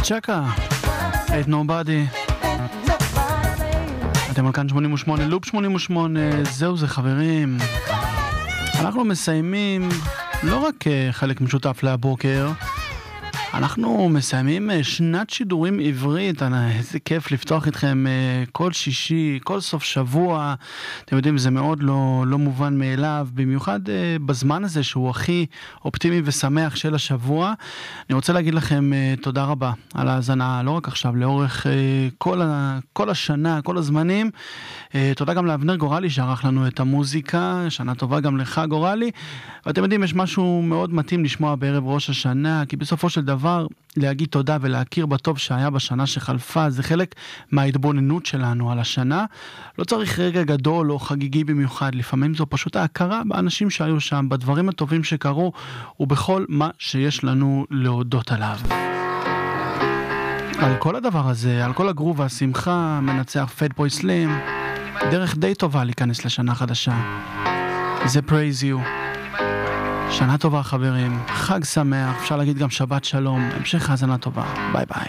צ'קה, Ain't Nobody. אתם על כאן 88, לופ 88, זהו זה חברים. אנחנו מסיימים לא רק חלק משותף להבוקר, אנחנו מסיימים שנת שידורים עברית. איזה כיף לפתוח איתכם כל שישי, כל סוף שבוע. אתם יודעים, זה מאוד לא מובן מאליו, במיוחד בזמן הזה שהוא הכי אופטימי ושמח של השבוע. אני רוצה להגיד לכם תודה רבה על ההאזנה, לא רק עכשיו, לאורך כל השנה, כל הזמנים. תודה גם לאבנר גורלי שערך לנו את המוזיקה. שנה טובה גם לך גורלי. ואתם יודעים, יש משהו מאוד מתאים לשמוע בערב ראש השנה, כי בסופו של דבר להגיד תודה ולהכיר בטוב שהיה בשנה שחלפה, זה חלק מההתבוננות שלנו על השנה. לא צריך רגע גדול או חגיגי במיוחד, לפעמים זו פשוט ההכרה באנשים שהיו שם, בדברים הטובים שקרו, ובכל מה שיש לנו להודות עליו. על כל הדבר הזה, על כל הגרוב והשמחה, מנצח פטבוי סלים, דרך די טובה להיכנס לשנה חדשה. זה praise you. שנה טובה חברים, חג שמח, אפשר להגיד גם שבת שלום, המשך האזנה טובה, ביי ביי.